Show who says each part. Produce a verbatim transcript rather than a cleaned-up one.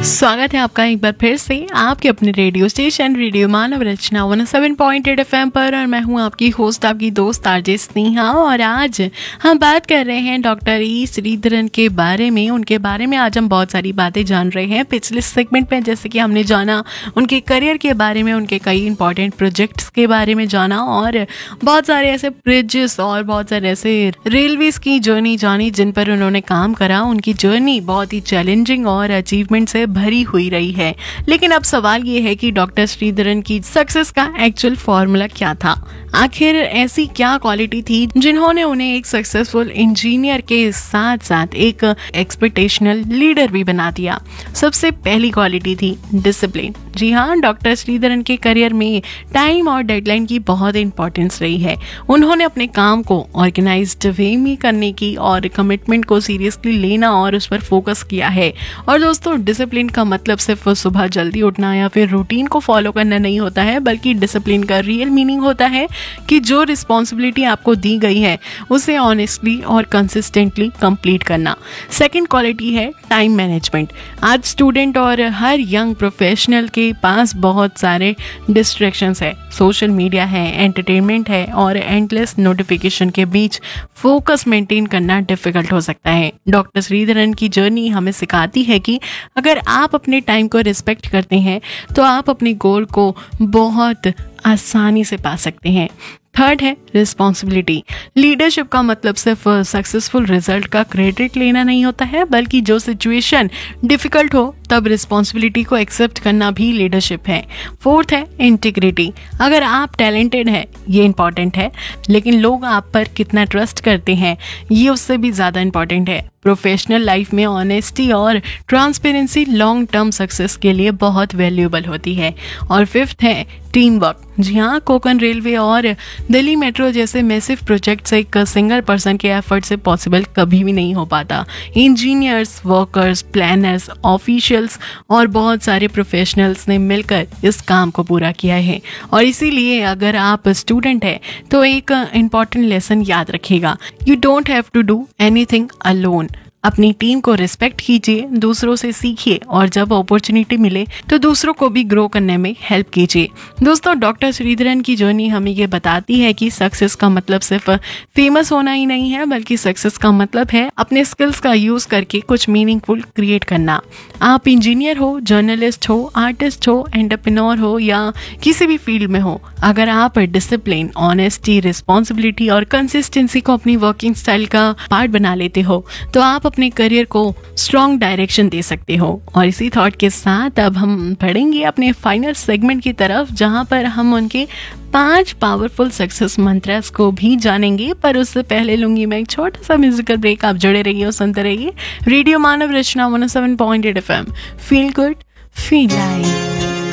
Speaker 1: स्वागत है आपका एक बार फिर से आपके अपने रेडियो स्टेशन रेडियो मानव रचना one seven point eight FM पर। और मैं हूं आपकी होस्ट, आपकी दोस्त आरजे स्नेहा। और आज हम बात कर रहे हैं डॉक्टर ई श्रीधरन के बारे में। उनके बारे में आज हम बहुत सारी बातें जान रहे हैं। पिछले सेगमेंट में जैसे कि हमने जाना उनके करियर के बारे में, उनके कई इंपॉर्टेंट प्रोजेक्ट्स के बारे में जाना, और बहुत सारे ऐसे ब्रिजेस और बहुत सारे ऐसे रेलवेज की जर्नी जानी जिन पर उन्होंने काम करा। उनकी जर्नी बहुत ही चैलेंजिंग और अचीवमेंट से भरी हुई रही है। लेकिन अब सवाल ये है कि डॉक्टर श्रीधरन की सक्सेस का एक्चुअल फॉर्मूला क्या था? आखिर ऐसी क्या क्वालिटी थी जिन्होंने उन्हें एक सक्सेसफुल इंजीनियर के साथ साथ एक एक्सपेक्टेशनल लीडर भी बना दिया? सबसे पहली क्वालिटी थी डिसिप्लिन। जी हाँ, डॉक्टर श्रीधरन के करियर में टाइम और डेडलाइन की बहुत इंपॉर्टेंस रही है। उन्होंने अपने काम को ऑर्गेनाइज्ड वे में करने की और कमिटमेंट को सीरियसली लेना और उस पर फोकस किया है। और दोस्तों, डिसिप्लिन का मतलब सिर्फ सुबह जल्दी उठना या फिर रूटीन को फॉलो करना नहीं होता है, बल्कि डिसिप्लिन का रियल मीनिंग होता है कि जो रिस्पॉन्सिबिलिटी आपको दी गई है उसे ऑनेस्टली और कंसिस्टेंटली कंप्लीट करना। सेकंड क्वालिटी है टाइम मैनेजमेंट। आज स्टूडेंट और हर यंग प्रोफेशनल के पास बहुत सारे डिस्ट्रैक्शंस है। सोशल मीडिया है, एंटरटेनमेंट है और एंडलेस नोटिफिकेशन के बीच फोकस मेंटेन करना डिफिकल्ट हो सकता है। डॉक्टर श्रीधरन की जर्नी हमें सिखाती है कि अगर आप अपने टाइम को रिस्पेक्ट करते हैं तो आप अपने गोल को बहुत आसानी से पा सकते हैं। थर्ड है रिस्पॉन्सिबिलिटी। लीडरशिप का मतलब सिर्फ सक्सेसफुल रिजल्ट का क्रेडिट लेना नहीं होता है, बल्कि जो सिचुएशन डिफिकल्ट हो तब रिस्पॉन्सिबिलिटी को एक्सेप्ट करना भी लीडरशिप है। फोर्थ है इंटीग्रिटी। अगर आप टैलेंटेड है ये इंपॉर्टेंट है, लेकिन लोग आप पर कितना ट्रस्ट करते हैं ये उससे भी ज़्यादा इंपॉर्टेंट है। प्रोफेशनल लाइफ में ऑनेस्टी और ट्रांसपेरेंसी लॉन्ग टर्म सक्सेस के लिए बहुत वैल्यूएबल होती है। और फिफ्थ है टीम वर्क। जी हाँ, कोकन रेलवे और दिल्ली मेट्रो जैसे मैसिव प्रोजेक्ट्स एक सिंगल पर्सन के एफर्ट से पॉसिबल कभी भी नहीं हो पाता। इंजीनियर्स, वर्कर्स, प्लानर्स, ऑफिशियल्स और बहुत सारे प्रोफेशनल्स ने मिलकर इस काम को पूरा किया है। और इसीलिए अगर आप स्टूडेंट हैं तो एक इम्पॉर्टेंट लेसन याद रखिएगा, you don't have to do anything alone. अपनी टीम को रिस्पेक्ट कीजिए, दूसरों से सीखिए और जब अपॉर्चुनिटी मिले तो दूसरों को भी ग्रो करने में हेल्प कीजिए। दोस्तों, डॉक्टर श्रीधरन की जर्नी हमें ये बताती है कि सक्सेस का मतलब सिर्फ फेमस होना ही नहीं है, बल्कि सक्सेस का मतलब है अपने स्किल्स का यूज करके कुछ मीनिंगफुल क्रिएट करना। आप इंजीनियर हो, जर्नलिस्ट हो, आर्टिस्ट हो, एंटरप्रेन्योर हो या किसी भी फील्ड में हो, अगर आप डिसिप्लिन, ऑनेस्टी, रिस्पॉन्सिबिलिटी और कंसिस्टेंसी को अपनी वर्किंग स्टाइल का पार्ट बना लेते हो तो आप अपने करियर को स्ट्रॉन्ग डायरेक्शन दे सकते हो। और इसी थॉट के साथ अब हम बढ़ेंगे अपने फाइनल सेगमेंट की तरफ, जहां पर हम उनके पांच पावरफुल सक्सेस मंत्रस को भी जानेंगे। पर उससे पहले लूंगी मैं एक छोटा सा म्यूजिकल ब्रेक। आप जुड़े रहिए और सुनते रहिए रेडियो मानव रचना one seven point eight F M. Feel good, feel live.